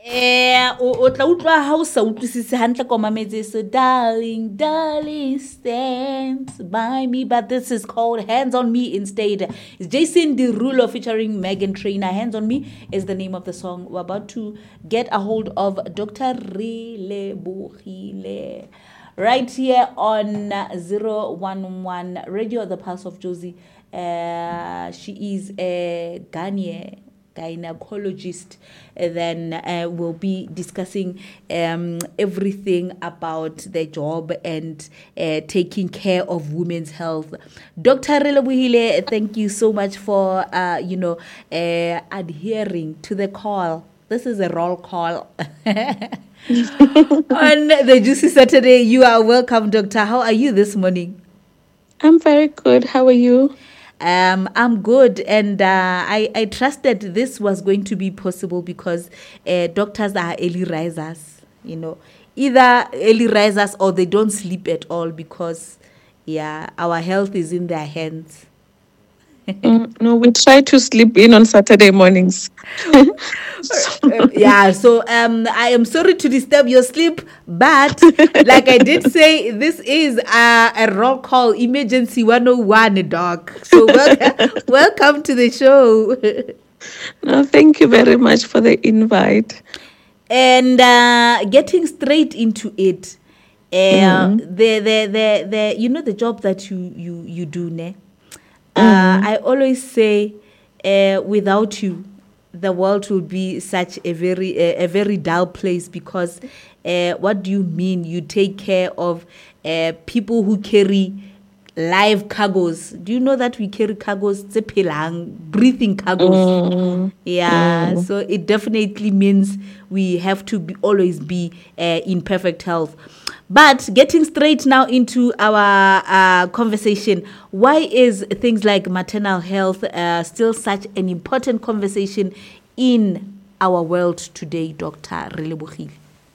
O tla utlwa ha o sa utlwisise hantle ko mametse so darling stand by me, but this is called Hands on Me instead. It's Jason Derulo featuring Megan Trainor. Hands on Me is the name of the song. We're about to get a hold of Dr. Relebohile right here on 011 Radio, the Pulse of Josie. She is a gynecologist. Then we'll be discussing everything about the job and taking care of women's health. Dr. Relebohile, thank you so much for adhering to the call. This is a roll call. On the Juicy Saturday, you are welcome, Doctor. How are you this morning? I'm very good. How are you? I'm good, and I trusted this was going to be possible because doctors are early risers, either early risers or they don't sleep at all because, our health is in their hands. No, we try to sleep in on Saturday mornings. So I am sorry to disturb your sleep, but like I did say, this is a roll call emergency 101, doc. So welcome to the show. No, thank you very much for the invite. And getting straight into it, the job that you do, ne? I always say, without you, the world will be such a very dull place because what do you mean? You take care of people who carry live cargos. Do you know that we carry cargos, breathing cargos? So it definitely means we have to always be in perfect health. But getting straight now into our conversation, why is things like maternal health still such an important conversation in our world today, Dr. Relebohile?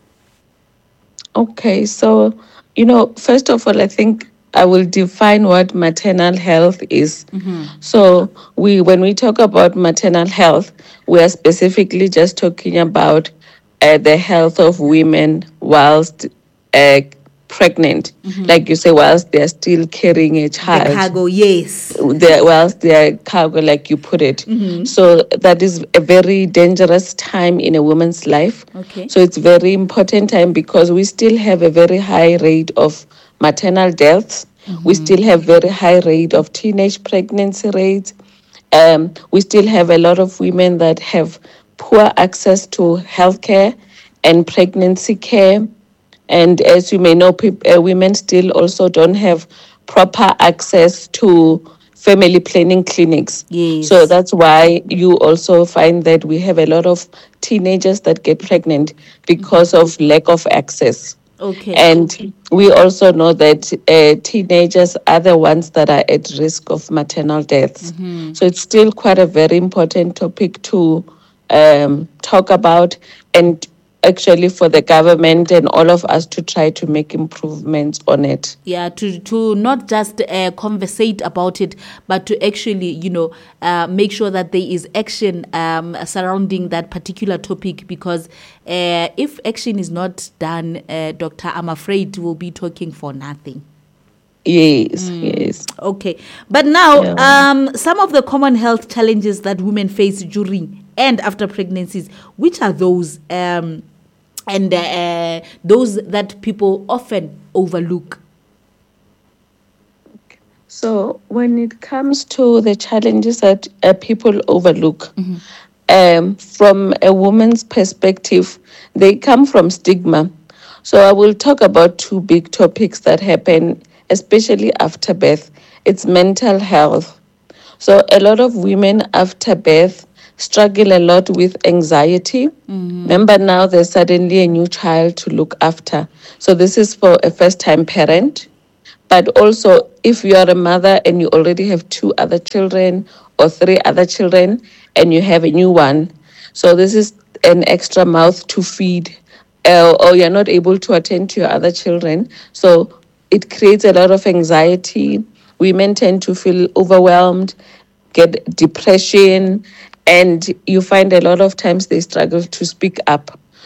Okay, so, first of all, I think I will define what maternal health is. So when we talk about maternal health, we are specifically just talking about the health of women whilst pregnant, like you say, whilst they're still carrying a child. The cargo, yes. Whilst they're cargo, like you put it. So that is a very dangerous time in a woman's life. Okay. So it's very important time because we still have a very high rate of maternal deaths. We still have very high rate of teenage pregnancy rates. We still have a lot of women that have poor access to healthcare and pregnancy care. And as you may know, women still also don't have proper access to family planning clinics. Yes. So that's why you also find that we have a lot of teenagers that get pregnant because of lack of access. Okay. And we also know that teenagers are the ones that are at risk of maternal deaths. So it's still quite a very important topic to talk about, and actually for the government and all of us to try to make improvements on it. Yeah, to not just conversate about it, but to actually, make sure that there is action surrounding that particular topic, because if action is not done, Doctor, I'm afraid we'll be talking for nothing. Yes. Okay. But now, some of the common health challenges that women face during and after pregnancies, which are those and those that people often overlook? So when it comes to the challenges that people overlook, from a woman's perspective, they come from stigma. So I will talk about two big topics that happen, especially after birth. It's mental health. So a lot of women after birth struggle a lot with anxiety. Remember, now there's suddenly a new child to look after. So this is for a first-time parent. But also, if you are a mother and you already have 2 other children or 3 other children and you have a new one, so this is an extra mouth to feed, or you're not able to attend to your other children. So it creates a lot of anxiety. Women tend to feel overwhelmed, get depression, and you find a lot of times they struggle to speak up.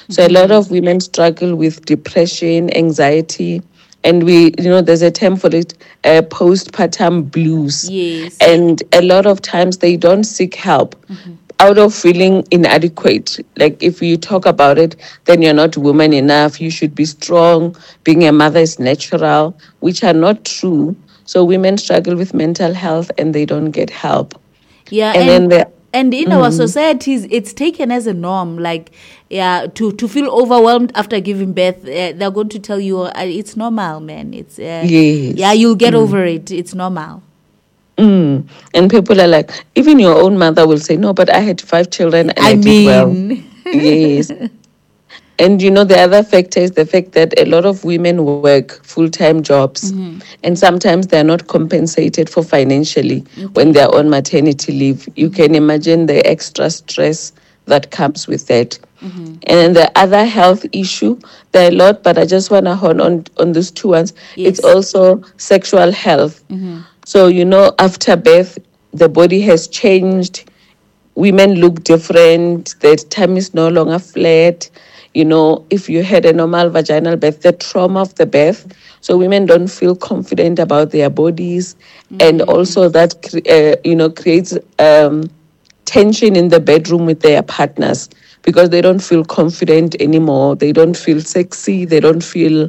So a lot of women struggle with depression, anxiety, and there's a term for it, postpartum blues. Yes. And a lot of times they don't seek help out of feeling inadequate. Like if you talk about it, then you're not woman enough. You should be strong. Being a mother is natural, which are not true. So women struggle with mental health and they don't get help. Yeah, and in our societies, it's taken as a norm, like, to feel overwhelmed after giving birth. They're going to tell you it's normal, man. It's yes. Yeah, you'll get over it. It's normal. And people are like, even your own mother will say, no, but I had 5 children and I did well. Yes. And the other factor is the fact that a lot of women work full-time jobs, and sometimes they're not compensated for financially when they're on maternity leave. You can imagine the extra stress that comes with that. And then the other health issue, there are a lot, but I just want to hone on these 2 ones. Yes. It's also sexual health. So, after birth, the body has changed. Women look different. The tummy is no longer flat. If you had a normal vaginal birth, the trauma of the birth, so women don't feel confident about their bodies. And also that, creates tension in the bedroom with their partners because they don't feel confident anymore. They don't feel sexy. They don't feel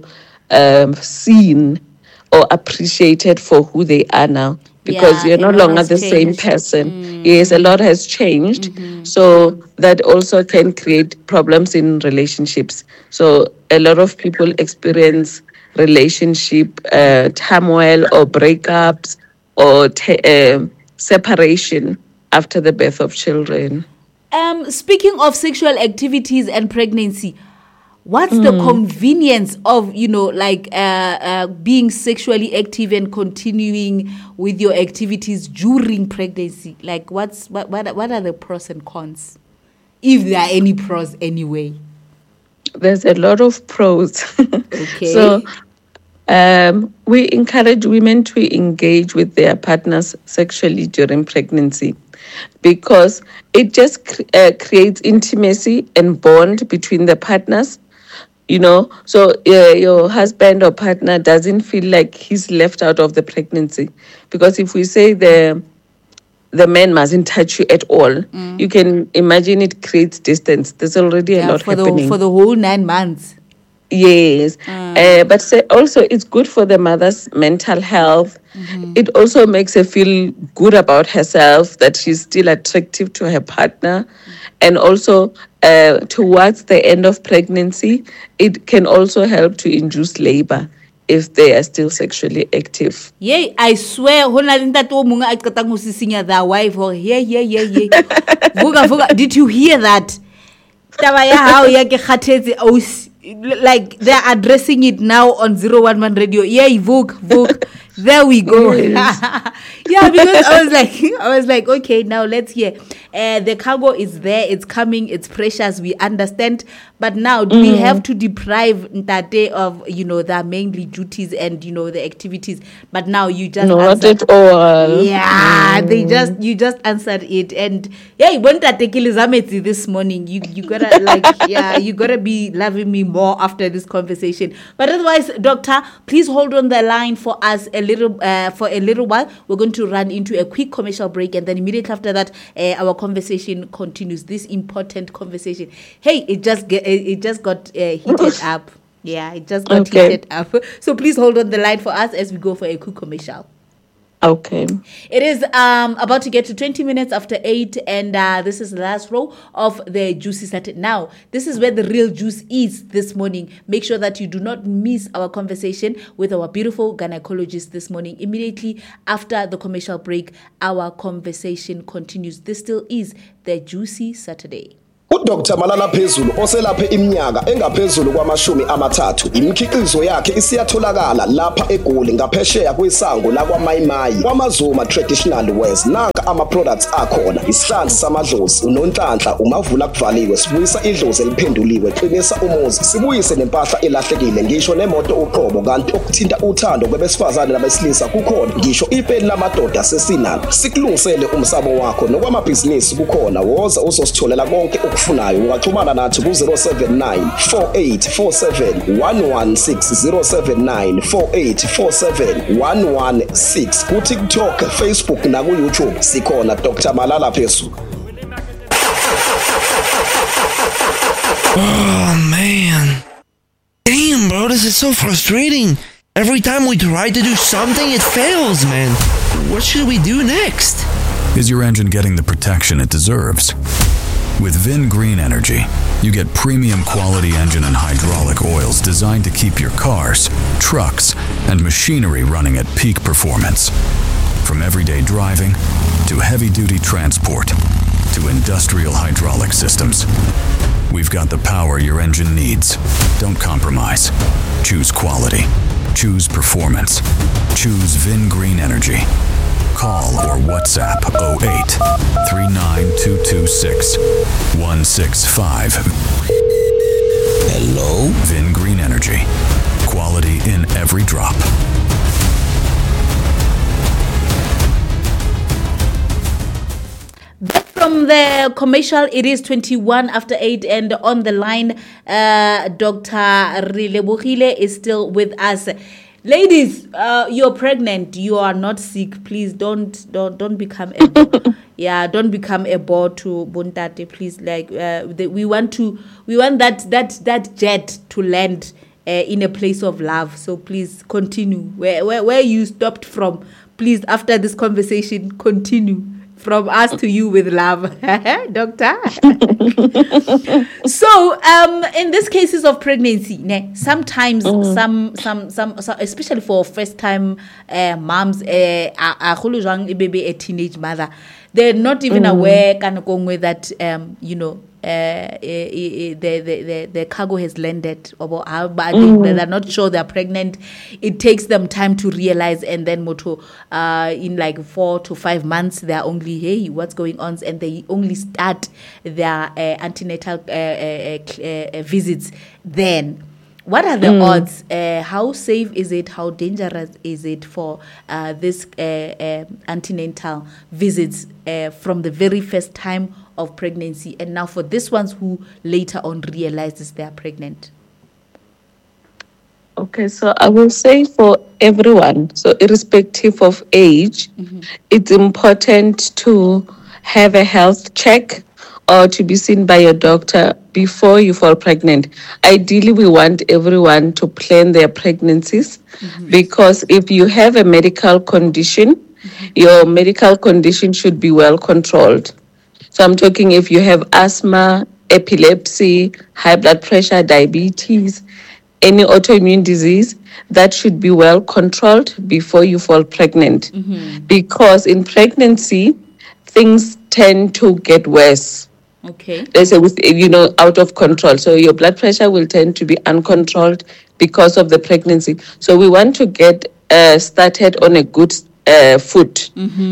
seen or appreciated for who they are now. Because you're no longer the same person. Yes, a lot has changed. So that also can create problems in relationships. So a lot of people experience relationship turmoil or breakups or separation after the birth of children. Speaking of sexual activities and pregnancy, what's the convenience of, being sexually active and continuing with your activities during pregnancy? Like, what are the pros and cons? If there are any pros anyway. There's a lot of pros. Okay. So we encourage women to engage with their partners sexually during pregnancy because it just creates intimacy and bond between the partners. So your husband or partner doesn't feel like he's left out of the pregnancy. Because if we say the man mustn't touch you at all, you can imagine it creates distance. There's already a lot happening. For the whole 9 months. Yes. But also it's good for the mother's mental health. It also makes her feel good about herself, that she's still attractive to her partner. And also towards the end of pregnancy, it can also help to induce labor if they are still sexually active. Yeah, I swear, their wife, did you hear that? Like they're addressing it now on 011 radio. Yay, Vogue. There we go. Yes. Yeah, because I was like, okay, now let's hear. The cargo is there, it's coming, it's precious, we understand. But now do we have to deprive that day of, their mainly duties and, the activities? But now you just not at all. Yeah, you just answered it. And yeah, when Tatekilizameti this morning, you gotta you gotta be loving me more after this conversation. But otherwise, doctor, please hold on the line for us for a little while. We're going to run into a quick commercial break, and then immediately after that, our conversation continues. This important conversation. Hey, it just got heated up. Yeah, it just got heated up. So please hold on the line for us as we go for a quick commercial. Okay. It is about to get to 20 minutes after 8, and this is the last row of the Juicy Saturday. Now, this is where the real juice is this morning. Make sure that you do not miss our conversation with our beautiful gynecologist this morning. Immediately after the commercial break, our conversation continues. This still is the Juicy Saturday. uDr Malala Phezulu oselaphe iminyaka engaphezulu kwama-30 imikhiqizo yakhe isiyatholakala lapha eGoli ngaphesheya kwisango lakwaMayimayi kwaMazuma Traditional Wears. Nanka ama-products akhona: isihlanzi samadlozi, unonhlanhla, umavula kuvaliwe, sibuyisa idlozi eliphenduliwe, qinisa umuzi, sibuyise nempahla elahlekile, ngisho nemoto uqobo. Kanti okuthinta uthando kwabesifazane nabesilisa kukhona, ngisho ipeni lamadoda sesinalo. Sikulungisele umsamo wakho nokwamabhizinisi kukhona. Woza uzositholela konke ukufuna oyifunayo ungaxhumana nathi ku-079 4847 116 079 4847 116 ku-TikTok, Facebook naku-YouTube sikhona Dr. Malala Phezulu. Oh man. Damn, bro, this is so frustrating. Every time we try to do something, it fails, man. What should we do next? Is your engine getting the protection it deserves? With Vin Green Energy, you get premium quality engine and hydraulic oils designed to keep your cars, trucks, and machinery running at peak performance. From everyday driving to heavy-duty transport to industrial hydraulic systems, we've got the power your engine needs. Don't compromise. Choose quality. Choose performance. Choose Vin Green Energy. Call or WhatsApp 08 39226 165. Hello? Vin Green Energy. Quality in every drop. Back from the commercial, it is 21 after 8, and on the line, Dr. Relebohile is still with us. Ladies, you're pregnant. You are not sick. Please don't become a bore. Yeah, don't become a bore to Buntate. Please, like we want that jet to land in a place of love. So please continue where you stopped from. Please, after this conversation, continue. From us to you with love, Doctor. So, in these cases of pregnancy, sometimes some, especially for first-time moms, a teenage mother, they're not even aware, that the cargo has landed, but they're not sure they're pregnant. It takes them time to realize, and then in like 4 to 5 months, they're only, hey, what's going on? And they only start their antenatal visits then. What are the odds? How safe is it? How dangerous is it for this antenatal visits from the very first time of pregnancy, and now for these ones who later on realizes they are pregnant? Okay, so I will say for everyone, so irrespective of age, it's important to have a health check or to be seen by your doctor before you fall pregnant. Ideally, we want everyone to plan their pregnancies because if you have a medical condition, your medical condition should be well controlled. So I'm talking if you have asthma, epilepsy, high blood pressure, diabetes, any autoimmune disease, that should be well controlled before you fall pregnant. Because in pregnancy, things tend to get worse. Okay. They say, out of control. So your blood pressure will tend to be uncontrolled because of the pregnancy. So we want to get started on a good foot.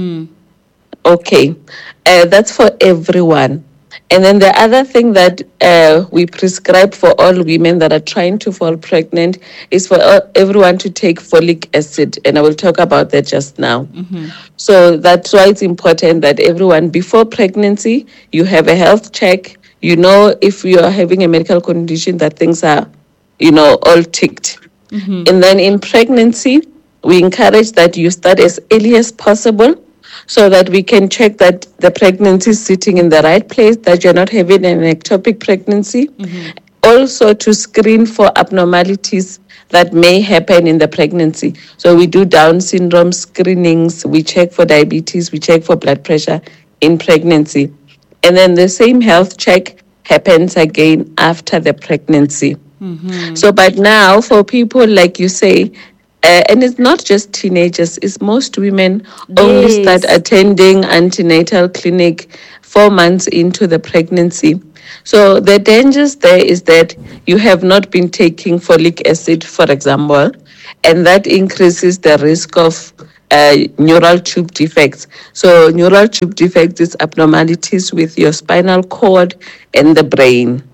Okay, that's for everyone. And then the other thing that we prescribe for all women that are trying to fall pregnant is for everyone to take folic acid. And I will talk about that just now. So that's why it's important that everyone, before pregnancy, you have a health check. You know, if you are having a medical condition, that things are, all ticked. And then in pregnancy, we encourage that you start as early as possible, so that we can check that the pregnancy is sitting in the right place, that you're not having an ectopic pregnancy. Also to screen for abnormalities that may happen in the pregnancy. So we do Down syndrome screenings, we check for diabetes, we check for blood pressure in pregnancy. And then the same health check happens again after the pregnancy. So, but now for people, like you say, and it's not just teenagers, it's most women only start attending antenatal clinic 4 months into the pregnancy. So the dangers there is that you have not been taking folic acid, for example, and that increases the risk of neural tube defects. So neural tube defects is abnormalities with your spinal cord and the brain.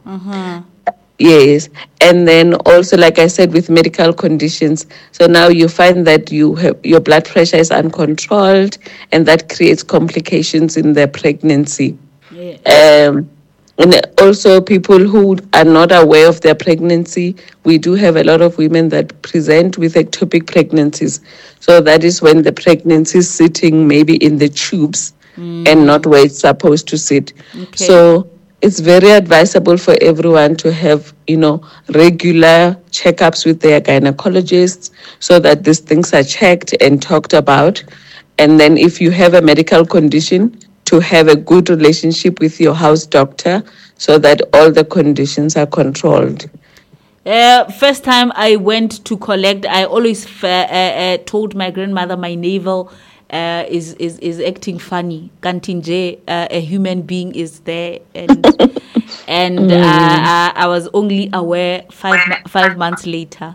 Yes, and then also, like I said, with medical conditions. So now you find that your blood pressure is uncontrolled, and that creates complications in the pregnancy. And also people who are not aware of their pregnancy, we do have a lot of women that present with ectopic pregnancies. So that is when the pregnancy is sitting maybe in the tubes and not where it's supposed to sit. Okay. So it's very advisable for everyone to have, regular checkups with their gynecologists so that these things are checked and talked about. And then if you have a medical condition, to have a good relationship with your house doctor so that all the conditions are controlled. First time I went to collect, I always told my grandmother my navel is acting funny. Kantinje, a human being is there, and I was only aware 5 months later.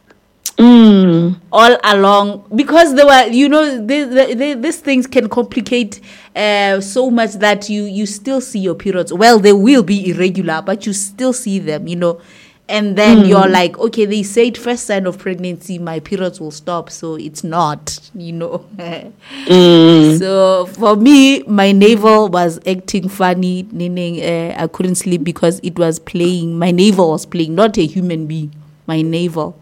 All along, because there were, these things can complicate so much that you still see your periods. Well, they will be irregular, but you still see them, and then you're like, okay, they said first sign of pregnancy, my periods will stop, so it's not, So for me, my navel was acting funny, meaning I couldn't sleep because it was playing. My navel was playing, not a human being, my navel.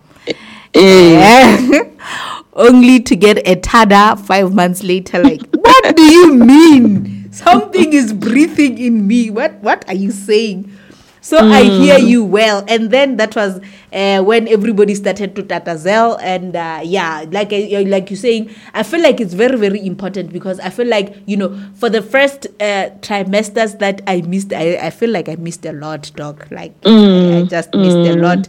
Only to get a tada 5 months later, like, what do you mean? Something is breathing in me. What are you saying? So I hear you well. And then that was when everybody started to tatazel. And like you're saying, I feel like it's very, very important because I feel like, for the first trimesters that I missed, I feel like I missed a lot, doc. Like, I just missed a lot.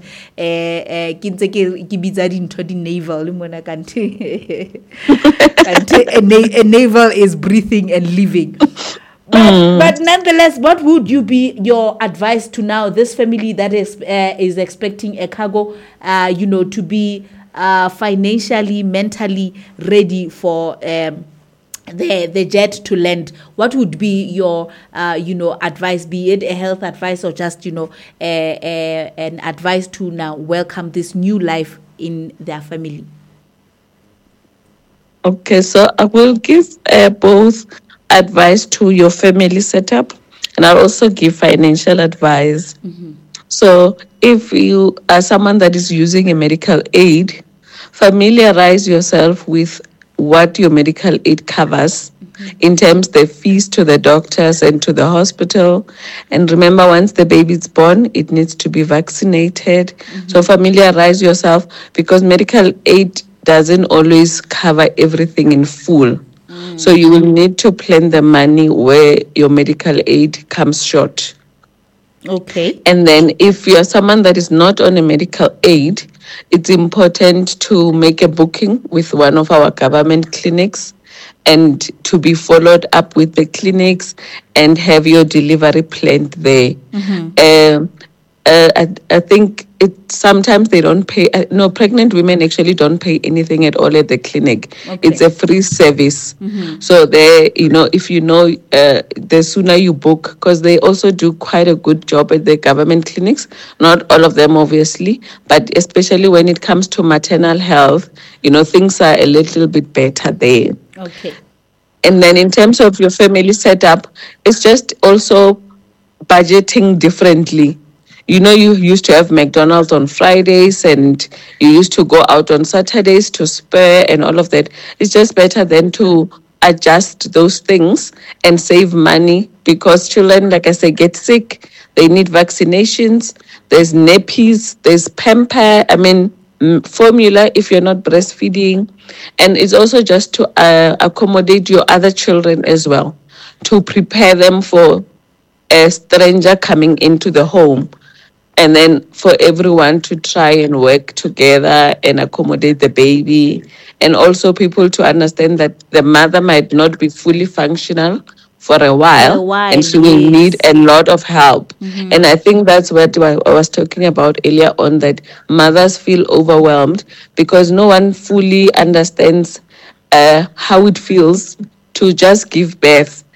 A navel is breathing and living. But nonetheless, what would you be your advice to now this family that is expecting a cargo, to be financially, mentally ready for the jet to land? What would be your advice, be it a health advice or just an advice to now welcome this new life in their family? Okay, so I will give both advice to your family setup, and I'll also give financial advice. So if you are someone that is using a medical aid, familiarize yourself with what your medical aid covers in terms of the fees to the doctors and to the hospital. And remember, once the baby is born, it needs to be vaccinated. So familiarize yourself, because medical aid doesn't always cover everything in full. So you will need to plan the money where your medical aid comes short. Okay. And then if you're someone that is not on a medical aid, it's important to make a booking with one of our government clinics and to be followed up with the clinics and have your delivery planned there. I think sometimes they don't pay. No, pregnant women actually don't pay anything at all at the clinic. Okay. It's a free service. So there, if the sooner you book, because they also do quite a good job at the government clinics. Not all of them, obviously, but especially when it comes to maternal health, things are a little bit better there. Okay. And then in terms of your family setup, it's just also budgeting differently. You used to have McDonald's on Fridays and you used to go out on Saturdays to spare and all of that. It's just better then to adjust those things and save money, because children, like I say, get sick. They need vaccinations. There's nappies. There's pamper. Formula if you're not breastfeeding. And it's also just to accommodate your other children as well, to prepare them for a stranger coming into the home. And then for everyone to try and work together and accommodate the baby. And also people to understand that the mother might not be fully functional for a while and she will need a lot of help. And I think that's what I was talking about earlier on, that mothers feel overwhelmed because no one fully understands how it feels to just give birth.